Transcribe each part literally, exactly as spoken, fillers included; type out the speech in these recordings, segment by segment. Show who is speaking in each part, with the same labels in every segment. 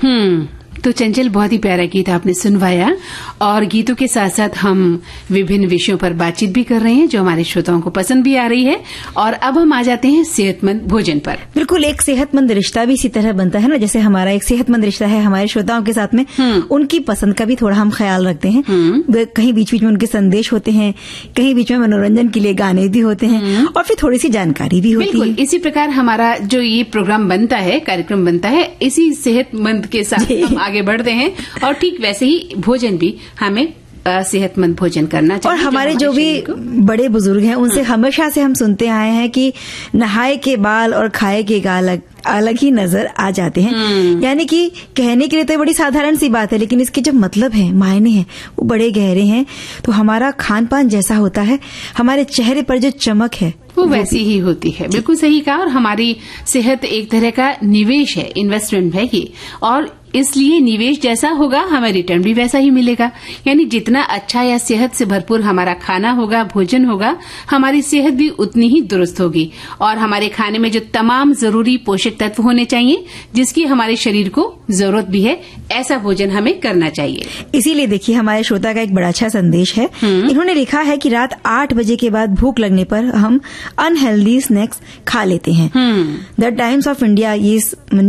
Speaker 1: हम्म तो चंचल, बहुत ही प्यारा गीत आपने सुनवाया और गीतों के साथ साथ हम विभिन्न विषयों पर बातचीत भी कर रहे हैं जो हमारे श्रोताओं को पसंद भी आ रही है। और अब हम आ जाते हैं सेहतमंद भोजन पर। बिल्कुल,
Speaker 2: एक सेहतमंद रिश्ता भी इसी तरह बनता है ना, जैसे हमारा एक सेहतमंद रिश्ता है हमारे श्रोताओं के साथ में, उनकी पसंद का भी थोड़ा हम ख्याल रखते हैं। कहीं बीच बीच में उनके संदेश होते हैं, कहीं बीच में मनोरंजन के लिए गाने भी होते हैं और फिर थोड़ी सी जानकारी भी होती है।
Speaker 1: इसी प्रकार हमारा जो ये प्रोग्राम बनता है, कार्यक्रम बनता है, इसी सेहतमंद के साथ हम आगे बढ़ते हैं और ठीक वैसे ही भोजन भी हमें सेहतमंद भोजन करना चाहिए।
Speaker 2: और हमारे जो, जो भी बड़े बुजुर्ग हैं उनसे हमेशा से हम सुनते आए हैं कि नहाए के बाल और खाए के गाल अलग ही नजर आ जाते हैं। यानी कि कहने के लिए तो बड़ी साधारण सी बात है, लेकिन इसके जो मतलब है, मायने हैं, वो बड़े गहरे हैं। तो हमारा खान पान जैसा होता है, हमारे चेहरे पर जो चमक है
Speaker 1: वो वैसी ही होती है। बिल्कुल सही कहा। और हमारी सेहत एक तरह का निवेश है, इन्वेस्टमेंट है ये, और इसलिए निवेश जैसा होगा हमें रिटर्न भी वैसा ही मिलेगा। यानी जितना अच्छा या सेहत से भरपूर हमारा खाना होगा, भोजन होगा, हमारी सेहत भी उतनी ही दुरुस्त होगी। और हमारे खाने में जो तमाम जरूरी पोषक तत्व होने चाहिए जिसकी हमारे शरीर को जरूरत भी है, ऐसा भोजन हमें करना चाहिए।
Speaker 2: इसीलिए देखिए, हमारे श्रोता का एक बड़ा अच्छा संदेश है। इन्होंने लिखा है कि रात आठ बजे के बाद भूख लगने पर हम अनहेल्दी स्नैक्स खा लेते हैं। द टाइम्स ऑफ इंडिया ये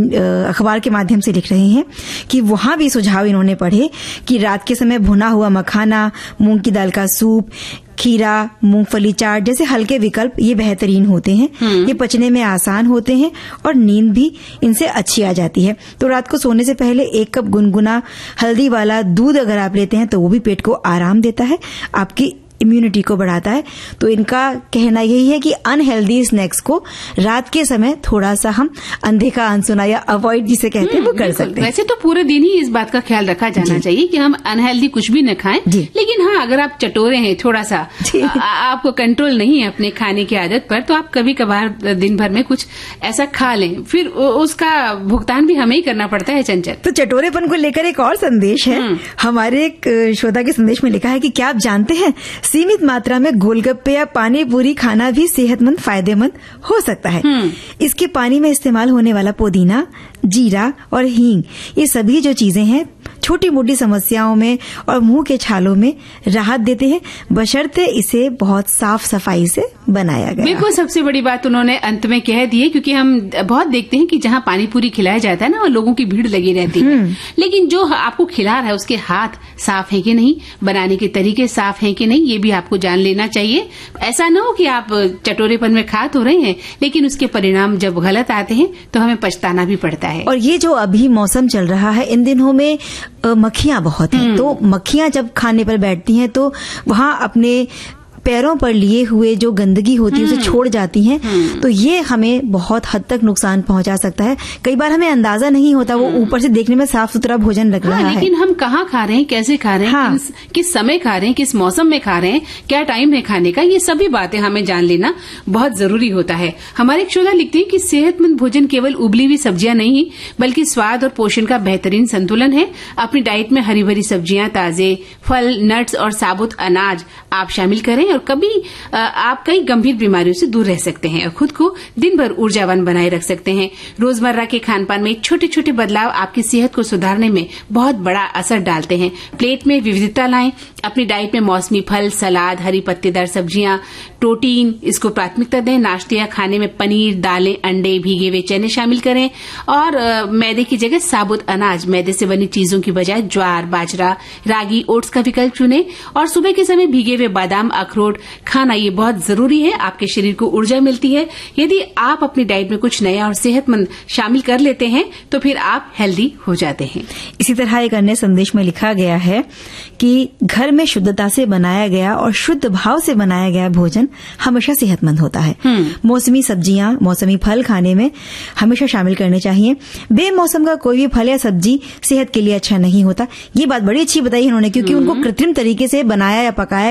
Speaker 2: अखबार के माध्यम से लिख रहे हैं कि वहां भी सुझाव इन्होंने पढ़े कि रात के समय भुना हुआ मखाना, मूंग की दाल का सूप, खीरा, मूंगफली चाट जैसे हल्के विकल्प ये बेहतरीन होते हैं। ये पचने में आसान होते हैं और नींद भी इनसे अच्छी आ जाती है। तो रात को सोने से पहले एक कप गुनगुना हल्दी वाला दूध अगर आप लेते हैं तो वो भी पेट को आराम देता है, आपकी इम्यूनिटी को बढ़ाता है। तो इनका कहना यही है कि अनहेल्दी स्नैक्स को रात के समय थोड़ा सा हम अनदेखा, अनसुना या अवॉइड जिसे कहते हैं वो कर सकते हैं।
Speaker 1: वैसे तो पूरे दिन ही इस बात का ख्याल रखा जाना चाहिए कि हम अनहेल्दी कुछ भी न खाएं, लेकिन हाँ, अगर आप चटोरे हैं थोड़ा सा, आपको कंट्रोल नहीं है अपने खाने की आदत पर, तो आप कभी कभार दिन भर में कुछ ऐसा खा लें, फिर उसका भुगतान भी हमें ही करना पड़ता है। चंचल,
Speaker 2: तो चटोरेपन को लेकर एक और संदेश है। हमारे एक श्रोता के संदेश में लिखा है कि क्या आप जानते हैं, सीमित मात्रा में गोलगप्पे या पानी पूरी खाना भी सेहतमंद फायदेमंद हो सकता है। इसके पानी में इस्तेमाल होने वाला पुदीना, जीरा और हींग, ये सभी जो चीजें हैं छोटी मोटी समस्याओं में और मुंह के छालों में राहत देते हैं, बशर्ते इसे बहुत साफ सफाई से बनाया गया।
Speaker 1: बिल्कुल, सबसे बड़ी बात उन्होंने अंत में कह दी है, क्योंकि हम बहुत देखते हैं कि जहां पानी पूरी खिलाया जाता है ना, वहाँ लोगों की भीड़ लगी रहती है, लेकिन जो आपको खिला रहा है उसके हाथ साफ है कि नहीं, बनाने के तरीके साफ हैं कि नहीं, ये भी आपको जान लेना चाहिए। ऐसा न हो कि आप चटोरेपन में खा तो रहे हैं, लेकिन उसके परिणाम जब गलत आते हैं तो हमें पछताना भी पड़ता है।
Speaker 2: और ये जो अभी मौसम चल रहा है, इन दिनों में मक्खियां बहुत हैं, तो मक्खियां जब खाने पर बैठती हैं तो वहां अपने पैरों पर लिए हुए जो गंदगी होती है उसे छोड़ जाती हैं, तो ये हमें बहुत हद तक नुकसान पहुंचा सकता है। कई बार हमें अंदाजा नहीं होता, वो ऊपर से देखने में साफ सुथरा भोजन लग
Speaker 1: हाँ,
Speaker 2: रहा है,
Speaker 1: लेकिन हम कहाँ खा रहे हैं, कैसे खा रहे हैं, हाँ। किस, किस समय खा रहे हैं, किस मौसम में खा रहे हैं, क्या टाइम है खाने का, ये सभी बातें हमें जान लेना बहुत जरूरी होता है। हमारे एक श्रोता लिखते हैं कि सेहतमंद भोजन केवल उबली हुई सब्जियां नहीं, बल्कि स्वाद और पोषण का बेहतरीन संतुलन है। अपनी डाइट में हरी भरी सब्जियां, ताजे फल, नट्स और साबुत अनाज आप शामिल करें और कभी आप कई गंभीर बीमारियों से दूर रह सकते हैं और खुद को दिन भर ऊर्जावान बनाए रख सकते हैं। रोजमर्रा के खान पान में छोटे छोटे बदलाव आपकी सेहत को सुधारने में बहुत बड़ा असर डालते हैं। प्लेट में विविधता लाएं, अपनी डाइट में मौसमी फल, सलाद, हरी पत्तेदार सब्जियां, प्रोटीन, इसको प्राथमिकता दें। नाश्ते या खाने में पनीर, दालें, अंडे, भीगे हुए चने शामिल करें और आ, मैदे की जगह साबुत अनाज, मैदे से बनी चीजों की बजाय ज्वार, बाजरा, रागी, ओट्स का विकल्प चुनें। और सुबह के समय भीगे हुए बादाम, अखरोट खाना ये बहुत जरूरी है, आपके शरीर को ऊर्जा मिलती है। यदि आप अपनी डाइट में कुछ नया और सेहतमंद शामिल कर लेते हैं तो फिर आप हेल्दी हो जाते हैं।
Speaker 2: इसी तरह एक अन्य संदेश में लिखा गया है कि घर में शुद्धता से बनाया गया और शुद्ध भाव से बनाया गया भोजन हमेशा सेहतमंद होता है। मौसमी सब्जियां, मौसमी फल खाने में हमेशा शामिल करने चाहिए। बेमौसम का कोई भी फल या सब्जी सेहत के लिए अच्छा नहीं होता। ये बात बड़ी अच्छी बताई इन्होंने, क्योंकि उनको कृत्रिम तरीके से बनाया या पकाया